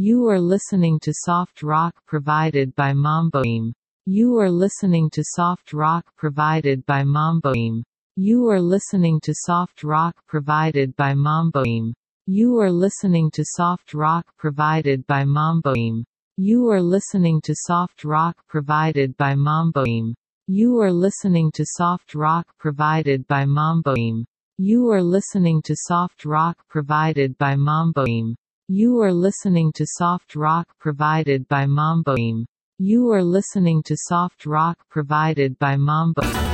You are listening to soft rock provided by Mamboim. You are listening to soft rock provided by Mamboim. You are listening to soft rock provided by Mamboim. You are listening to soft rock provided by Mamboim. You are listening to soft rock provided by Mamboim. You are listening to soft rock provided by Mamboim. You are listening to soft rock provided by Mamboim. You are listening to soft rock provided by Mamboim. You are listening to soft rock provided by Mamboim.